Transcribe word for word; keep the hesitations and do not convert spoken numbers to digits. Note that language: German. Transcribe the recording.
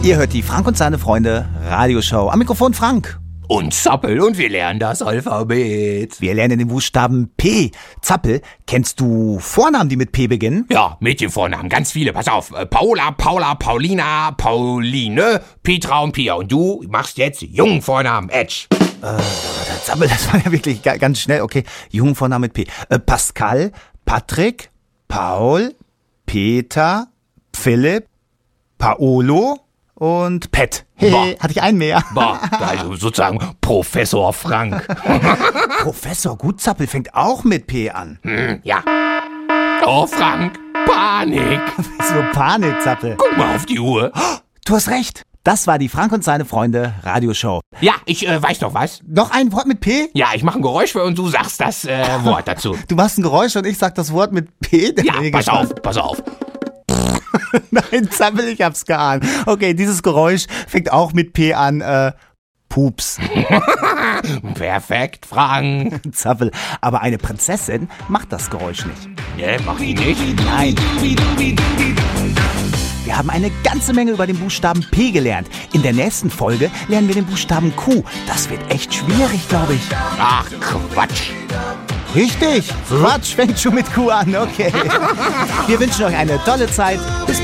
Ihr hört die Frank und seine Freunde Radioshow. Am Mikrofon Frank. Und Zappel und wir lernen das Alphabet. Wir lernen den Buchstaben P. Zappel, kennst du Vornamen, die mit P beginnen? Ja, Mädchenvornamen, ganz viele. Pass auf. Paula, Paula, Paulina, Pauline, Petra und Pia. Und du machst jetzt Jungvornamen, Edge. Äh, Zappel, das war ja wirklich ga- ganz schnell. Okay, Jungvornamen mit P. Äh, Pascal, Patrick, Paul, Peter, Philipp, Paolo und Pet. Hey, Boah. hatte ich einen mehr. Boah, also sozusagen Professor Frank. Professor Gutzappel fängt auch mit P an. Hm, ja. Oh, Frank, Panik. So Panik, Zappel. Guck mal auf die Uhr. Du hast recht. Das war die Frank und seine Freunde Radioshow. Ja, ich äh, weiß doch was. Noch ein Wort mit P? Ja, ich mache ein Geräusch für und du sagst das äh, Wort dazu. Du machst ein Geräusch und ich sag das Wort mit P? Ja, pass auf, pass auf. Nein, Zappel, ich hab's geahnt. Okay, dieses Geräusch fängt auch mit P an. Äh, Pups. Perfekt, Frank. Zappel. Aber eine Prinzessin macht das Geräusch nicht. Ne, mach ich nicht. Nein. Wir haben eine ganze Menge über den Buchstaben P gelernt. In der nächsten Folge lernen wir den Buchstaben Q. Das wird echt schwierig, glaube ich. Ach, Quatsch. Richtig. Quatsch fängt schon mit Q an. Okay. Wir wünschen euch eine tolle Zeit. Bis